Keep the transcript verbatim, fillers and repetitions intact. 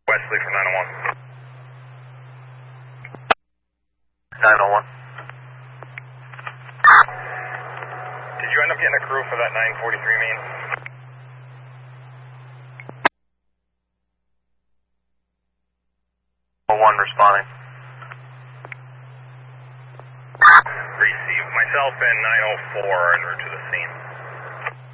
Wesley from nine oh one. nine oh one. Did you end up getting a crew for that nine forty-three main? one responding. Receive. Myself and nine oh four are en route to the scene.